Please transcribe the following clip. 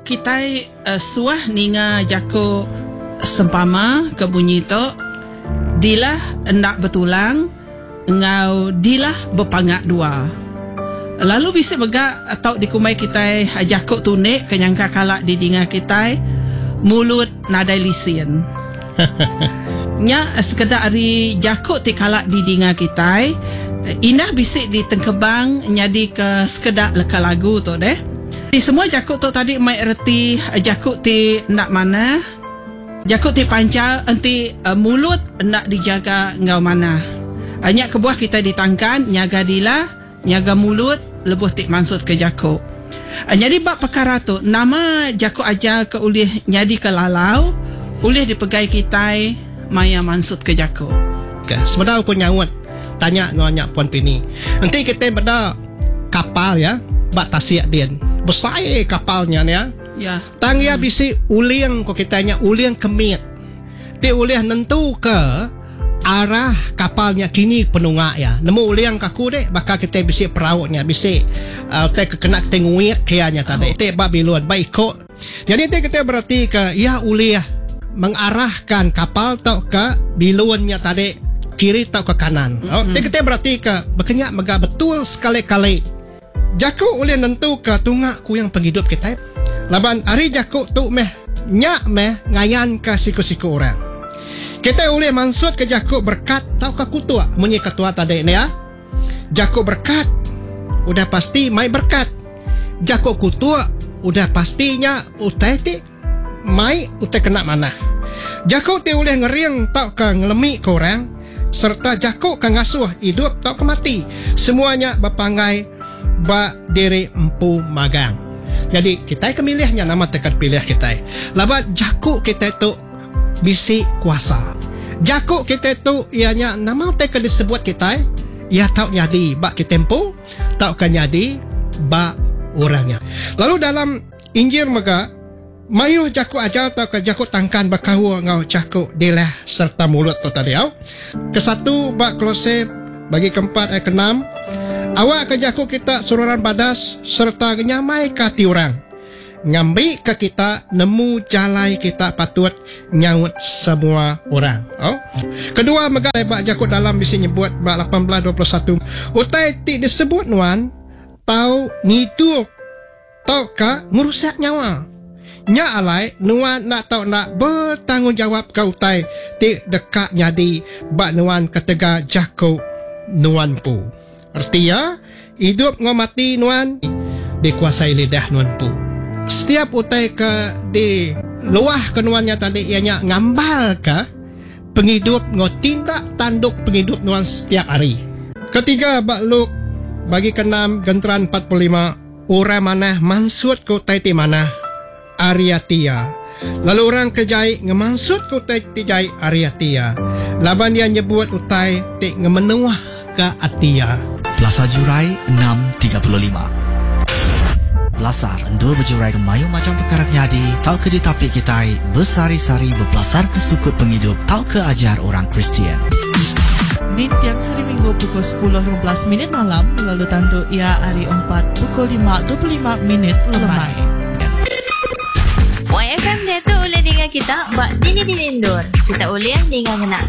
kita suah ninga jako sempama ke bunyi tu dilah hendak bertulang ngau dilah berpangak dua. Lalu bisa begak atau dikumai kita jako tunik kenyangka kalak di dinga kita mulut nadai lisin. Nya sekedar ari jako ti kalak di dinga kita indah bisik di tengkebang nyadi ke sekedar leka lagu tu deh. Di semua jakut tu tadi mai erti jakut ti nak mana, jakut ti pancal enti mulut nak dijaga ngau mana. Nyak kebuah kita ditangkan nyaga dila, nyaga mulut lebuh ti mansut ke jakut. Jadi bab perkara tu nama jakut aja ke ulih nyadi ke lalau, ulih dipegai kita maya mansut ke jakut. Okay. Sebenarnya aku nyawat tanya nanya Puan Pini. Nanti kita pada kapal ya, bak tasiak din. Besar kapalnya ya. Ya. Tang ya bisi uliang ko kitanya uliang kemit. Ti uliang nentu ke arah kapalnya kini penunga ya. Nemu uliang kaku dek bakal kita bisi perautnya bisi te kena tenguik kianya tadi. Te bak biluan baik ko. Jadi te kita berarti ke ya uliah mengarahkan kapal tau ke biluannya tadi kiri tau ke kanan. Te kita berarti ke berkenyak megah betul sekali-kali. Jakuk oleh nentu ke tungak ku yang penghidup kita. Laban hari jakuk tu nyak ngayan ke siku-siku orang. Kita oleh mansut ke jakuk berkat tau ke kutua. Munyi ketua tadi ni ya. Jakuk berkat udah pasti mai berkat. Jakuk kutua udah pastinya utai ti mai utai kena mana. Jakuk ti oleh ngeriang tau ke ngelemi ke orang. Serta jakuk ke ngasuh hidup tau ke mati. Semuanya berpanggai ba diri empu magang. Jadi kita kemilihnya nama tekan pilih kita. Laba jakuk kita tu bisi kuasa. Jakuk kita tu ianya nama tekan disebut kita. Ia tahu nyadi ba kita empu, tahu kan nyadi ba orangnya. Lalu dalam Injil mega mayu jakuk aja atau ke jakuk tangkan bakahu ngau jakuk dilah serta mulut tu tadi au. Kesatu ba Kolose bagi keempat ayat ke-6. Awak ke jakuk kita sururan badas serta nyamai kati orang. Ngambil ke kita nemu jalai kita patut nyaut semua orang. Oh. Kedua megah bak jakuk dalam bisi nyebut bak 18:21. Utai ti disebut nuan tau ngidup tau ka ngurusak nyawa. Nya alai nuan nak tau nak bertanggungjawab ke utai ti dekat nyadi bak nuan ketega jakuk nuan pu. Artinya hidup ngau mati nuan dikuasai lidah nuan pu. Setiap utai ke di luah ke nuannya tadi ianya ngambal ke penghidup ngau tindak tanduk penghidup nuan setiap hari. Ketiga bak Luk bagi ke-6 genteran 45 orang mana mansut ke utai ti mana Ariatia. Lalu orang kejai ngemansut ke utai ti jai Ariatia. Laban dia nyebut utai ti ngemenuah ke Atia. Plaza Jurai 635. Belasar endul berjurai ke mayu macam perkara nyadi. Tau ke di tapik kita bersari-sari berbelasar ke sukut penghidup. Tau ke ajar orang Kristian. Di tiang hari Minggu pukul 10.15 malam. Lalu tandu ia hari 4 pukul 5.25 lemai. YFM dia tu boleh dengar kita buat dini-dini indur. Kita boleh dengar nak